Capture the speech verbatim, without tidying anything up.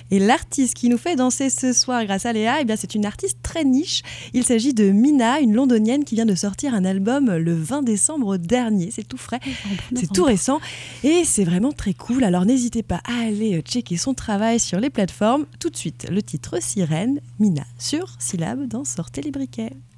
Et l'artiste qui nous fait danser ce soir grâce à Léa, eh bien, c'est une artiste très niche. Il s'agit de Mina, une londonienne qui vient de sortir un album le vingt décembre dernier. C'est tout frais, c'est tout récent et c'est vraiment très cool. Alors n'hésitez pas à aller checker son travail sur les plateformes. Tout de suite, le titre Sirène, Mina sur Syllab dans Sortez les briquets.